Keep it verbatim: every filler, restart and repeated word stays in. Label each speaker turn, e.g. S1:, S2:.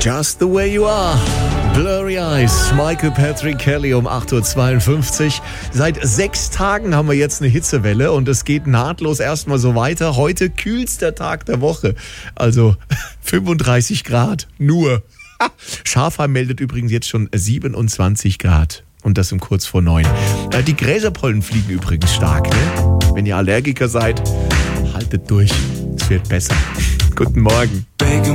S1: Just the way you are. Blurry Eyes, Michael Patrick Kelly um acht Uhr zweiundfünfzig. Seit sechs Tagen haben wir jetzt eine Hitzewelle und es geht nahtlos erstmal so weiter. Heute kühlster Tag der Woche. Also fünfunddreißig Grad nur. Schafheim meldet übrigens jetzt schon siebenundzwanzig Grad. Und das um kurz vor neun. Die Gräserpollen fliegen übrigens stark, ne? Wenn ihr Allergiker seid, haltet durch. Es wird besser. Guten Morgen.